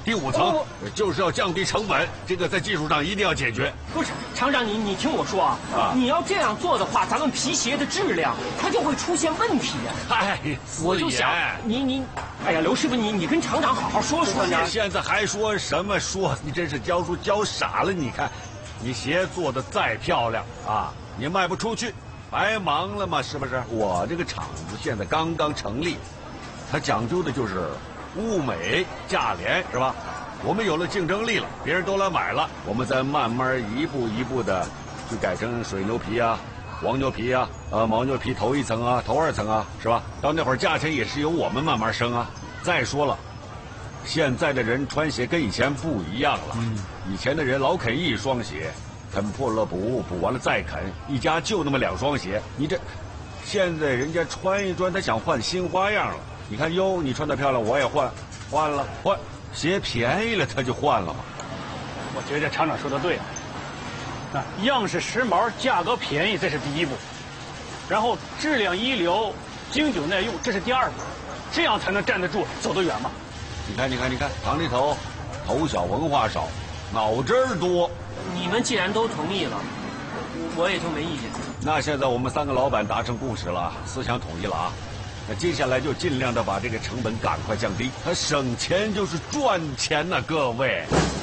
第5层就是要降低成本，这个在技术上一定要解决。 不是厂长，你听我说啊，你要这样做的话，咱们皮鞋的质量它就会出现问题呀。 哎， 我就想你，哎呀，刘师傅，你跟厂长好好说说呢。 现在还说什么说？你真是教书教傻了！你看，你鞋做的再漂亮啊，你卖不出去，白忙了嘛，是不是？我这个厂子现在刚刚成立，它讲究的就是物美价廉，是吧？我们有了竞争力了，别人都来买了，我们再慢慢一步一步的去改成水牛皮啊、黄牛皮啊、牦牛皮头1层啊、头2层啊，是吧？到那会儿价钱也是由我们慢慢升啊。再说了，现在的人穿鞋跟以前不一样了。以前的人老啃1双鞋，啃破了补，补完了再啃，一家就那么2双鞋。你这，现在人家穿一穿，他想换新花样了。你看哟，你穿得漂亮，我也换了，鞋便宜了他就换了嘛。 我觉得厂长说的对啊，样式时髦，价格便宜，这是第1步，然后质量一流，经久耐用，这是第2步，这样才能站得住，走得远嘛。 你看，厂里头小文化少，脑汁儿多。 你们既然都同意了，我也就没意见。 那现在我们3个老板达成共识了，思想统一了啊。那接下来就尽量的把这个成本赶快降低，它省钱就是赚钱呐，各位。